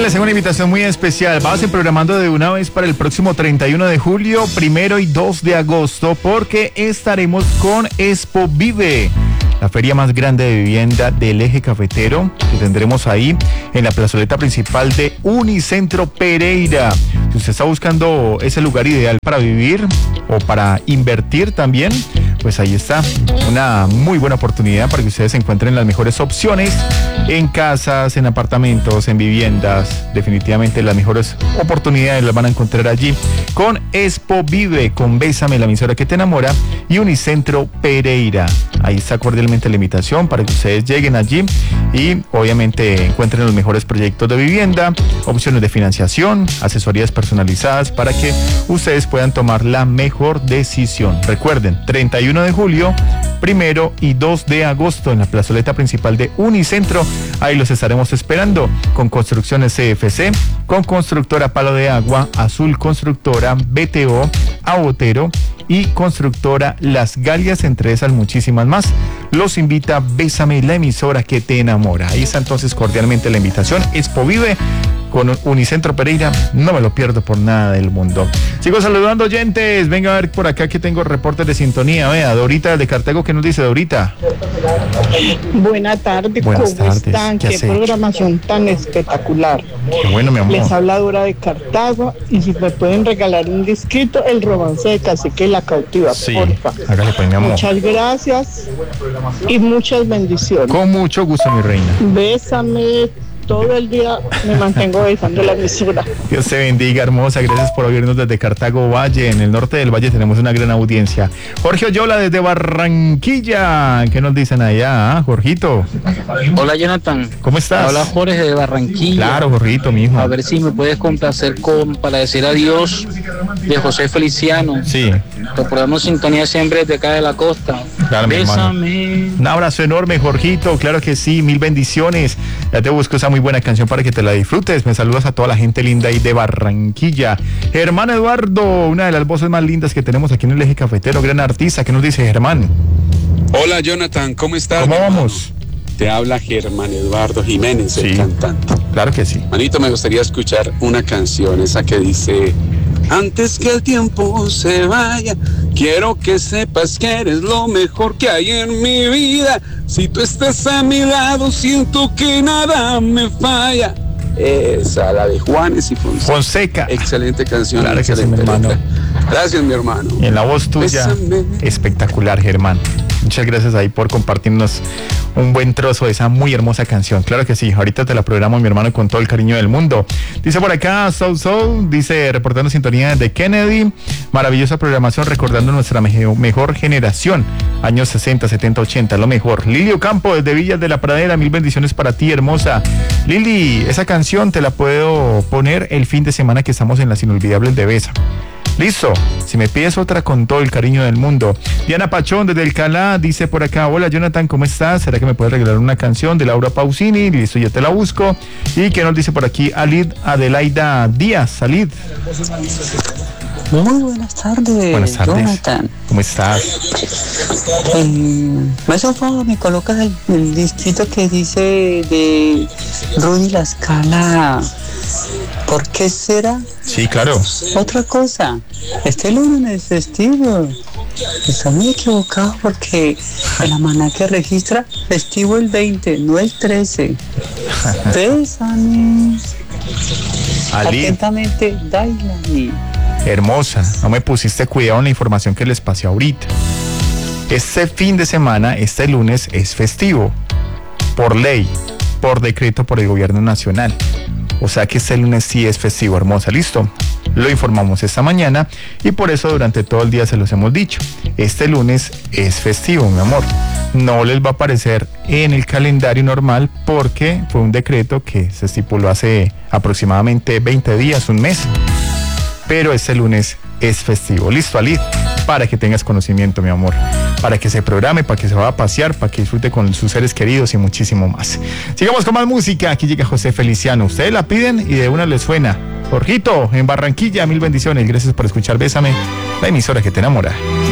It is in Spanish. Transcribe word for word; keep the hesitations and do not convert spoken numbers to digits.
les hago una invitación muy especial. Vamos a ir programando de una vez para el próximo treinta y uno de julio, primero y dos de agosto, porque estaremos con Expo Vive, la feria más grande de vivienda del eje cafetero, que tendremos ahí en la plazoleta principal de Unicentro Pereira. Si usted está buscando ese lugar ideal para vivir o para invertir también, pues ahí está una muy buena oportunidad para que ustedes encuentren las mejores opciones en casas, en apartamentos, en viviendas. Definitivamente las mejores oportunidades las van a encontrar allí con Expo Vive, con Bésame, la emisora que te enamora, y Unicentro Pereira. Ahí está cordialmente la invitación para que ustedes lleguen allí y obviamente encuentren los mejores proyectos de vivienda, opciones de financiación, asesorías personalizadas para que ustedes puedan tomar la mejor decisión. Recuerden, treinta y uno de julio, primero y dos de agosto en la plazoleta principal de Unicentro. Ahí los estaremos esperando con Construcciones C F C, con Constructora Palo de Agua, Azul Constructora, B T O, Abotero y Constructora Las Galias, entre esas muchísimas más. Los invita Bésame, la emisora que te enamora. Ahí está entonces cordialmente la invitación. Expo Vive con Unicentro Pereira, no me lo pierdo por nada del mundo. Sigo saludando oyentes, venga a ver por acá que tengo reportes de sintonía. Vea, Dorita de Cartago, ¿qué nos dice Dorita? Buenas tardes, Buenas ¿cómo tardes. están? ¿Qué Qué, hace? programación tan espectacular. Qué bueno, mi amor. Les habla Dora de Cartago y si me pueden regalar un disquito, El Romance de Cacique y la Cautiva, Sí, porfa. hágale pues, mi amor. Muchas gracias y muchas bendiciones. Con mucho gusto, mi reina. Bésame, todo el día me mantengo besando la emisora. Dios te bendiga, hermosa. Gracias por oírnos desde Cartago Valle. En el norte del Valle tenemos una gran audiencia. Jorge Oyola desde Barranquilla. ¿Qué nos dicen allá, ah, Jorgito? Hola, Jonathan. ¿Cómo estás? Hola, Jorge de Barranquilla. Claro, Jorgito, mi hijo. A ver si me puedes complacer con Para decir adiós de José Feliciano. Sí. Recordamos sintonía siempre desde acá de la costa. Claro, mi hermano. Bésame. Un abrazo enorme, Jorgito. Claro que sí, mil bendiciones. Ya te busco esa muy buena canción para que te la disfrutes. Me saludas a toda la gente linda ahí de Barranquilla. Germán Eduardo, una de las voces más lindas que tenemos aquí en el eje cafetero, gran artista. ¿Qué nos dice Germán? Hola, Jonathan, ¿cómo estás? ¿Cómo mi vamos? hermano? Te habla Germán Eduardo Jiménez, Sí. el cantante. Claro que sí. Manito, me gustaría escuchar una canción, esa que dice: antes que el tiempo se vaya, quiero que sepas que eres lo mejor que hay en mi vida. Si tú estás a mi lado, siento que nada me falla. Esa, la de Juanes y Fonseca. Fonseca. Excelente canción, Claro que sí, excelente mi hermano. letra. Gracias, mi hermano. Y en la voz tuya, Bésame. espectacular, Germán. Muchas gracias ahí por compartirnos un buen trozo de esa muy hermosa canción. Claro que sí, ahorita te la programo, mi hermano, con todo el cariño del mundo. Dice por acá, Soul Soul, dice, reportando sintonía de Kennedy, maravillosa programación recordando nuestra mejo- mejor generación, años sesenta, setenta, ochenta, lo mejor. Lili Ocampo, desde Villas de la Pradera, mil bendiciones para ti, hermosa. Lili, esa canción te la puedo poner el fin de semana que estamos en las inolvidables de Besa. Listo, si me pides otra, con todo el cariño del mundo. Diana Pachón desde el Calá dice por acá: hola Jonathan, ¿cómo estás? ¿Será que me puedes regalar una canción de Laura Pausini? Listo, ya te la busco. ¿Y qué nos dice por aquí Alid Adelaida Díaz? Alid. Muy buenas tardes, Buenas tardes. Jonathan. ¿Cómo estás? Eh, me hace un favor, me colocas el, el distrito que dice de Rudy La Scala. ¿Por qué será? Sí, claro. Otra cosa, este lunes es festivo. Está muy equivocado porque el almanaque registra festivo el veinte, no el trece. Bésame. Alid, Atentamente, Dailani. hermosa, no me pusiste cuidado en la información que les pasé ahorita. Este fin de semana, este lunes, es festivo. Por ley, por decreto por el gobierno nacional. O sea que este lunes sí es festivo, hermosa, listo. Lo informamos esta mañana y por eso durante todo el día se los hemos dicho. Este lunes es festivo, mi amor. No les va a aparecer en el calendario normal porque fue un decreto que se estipuló hace aproximadamente veinte días, un mes. Pero este lunes es festivo. Listo, Alid, para que tengas conocimiento, mi amor. Para que se programe, para que se vaya a pasear, para que disfrute con sus seres queridos y muchísimo más. Sigamos con más música. Aquí llega José Feliciano. Ustedes la piden y de una les suena. Jorgito, en Barranquilla, mil bendiciones. Gracias por escuchar Bésame, la emisora que te enamora.